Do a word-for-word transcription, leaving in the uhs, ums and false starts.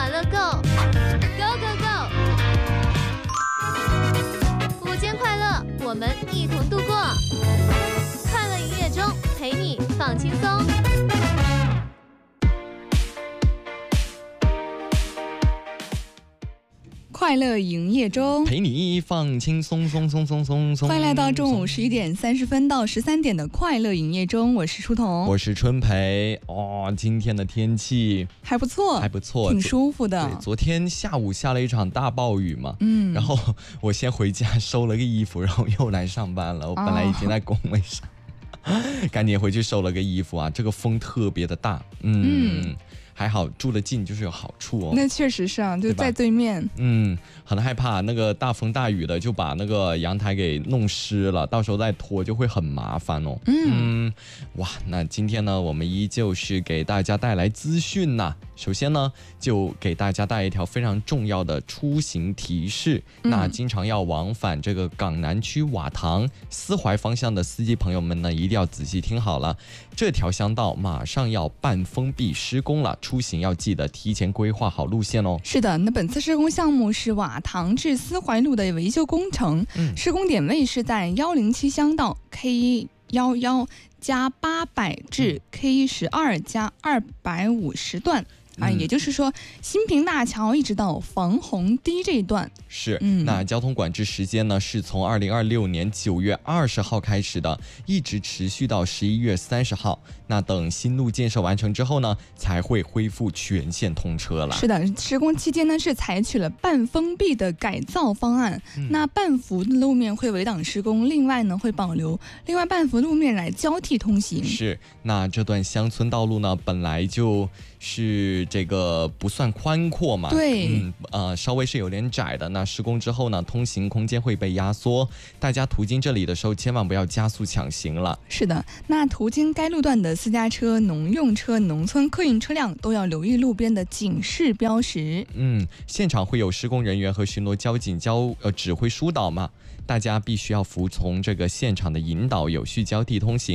欢乐 Go Go Go Go！ 午间快乐，我们一同度过。快乐营业中，陪你放轻松。 快乐营业中， 陪你放轻松松松松松松。 欢迎来到中午十一点三十分到十三点的快乐营业中，我是舒彤， 我是春培。哦，今天的天气还不错， 还不错， 挺舒服的。 对，昨天下午下了一场大暴雨嘛， 嗯， 然后我先回家收了个衣服，然后又来上班了。我本来已经在工位上，哦、赶紧回去收了个衣服啊。这个风特别的大，嗯。嗯还好住得近就是有好处哦。 那确实是啊，就在对面。 嗯，很害怕那个大风大雨的就把那个阳台给弄湿了，到时候再拖就会很麻烦哦。嗯, 嗯哇，那今天呢，我们依旧是给大家带来资讯呐。首先呢，就给大家带一条非常重要的出行提示。嗯、那经常要往返这个港南区瓦塘、思怀方向的司机朋友们呢，一定要仔细听好了，这条乡道马上要半封闭施工了。出行要记得提前规划好路线哦。 是的，那本次施工项目是瓦塘至思怀路的维修工程，嗯、施工点位是在一零七乡道 K 一十一加八百至 K 十二加二百五十段。啊，也就是说，新平大桥一直到防洪堤这一段是。嗯、那交通管制时间呢，是从二零二六年九月二十号开始的，一直持续到十一月三十号。那等新路建设完成之后呢，才会恢复全线通车了。 是的，施工期间呢是采取了半封闭的改造方案，嗯、那半幅路面会围挡施工，另外呢会保留另外半幅路面来交替通行。 是，那这段乡村道路呢，本来就是这个不算宽阔嘛， 对， 嗯呃，稍微是有点窄的。那施工之后呢，通行空间会被压缩，大家途经这里的时候，千万不要加速抢行了。 是的，那途经该路段的私家车、农用车、农村客运车辆都要留意路边的警示标识。 嗯，现场会有施工人员和巡逻交警交呃指挥疏导嘛，大家必须要服从这个现场的引导，有序交替通行。